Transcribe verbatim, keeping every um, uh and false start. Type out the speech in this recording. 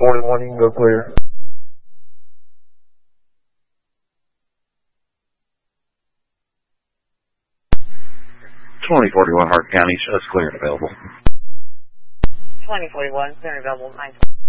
forty-one, you can go clear. twenty forty-one Hart County, shows clear and available. twenty forty-one, clear and available, nine.